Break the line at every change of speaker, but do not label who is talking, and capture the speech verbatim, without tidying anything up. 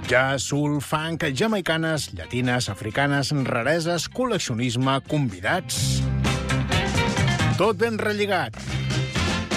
Jazz, soul, funk, jamaicanes, llatines, africanes, rareses, col·leccionisme, convidats... Tot ben relligat.